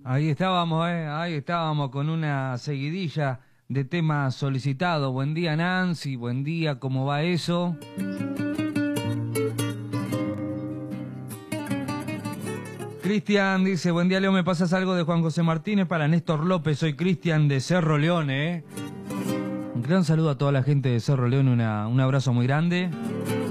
Ahí estábamos con una seguidilla de temas solicitados. Buen día, Nancy, buen día, ¿cómo va eso? Cristian dice, buen día, Leo, ¿me pasas algo de Juan José Martínez para Néstor López? Soy Cristian de Cerro León, Un gran saludo a toda la gente de Cerro León, un abrazo muy grande.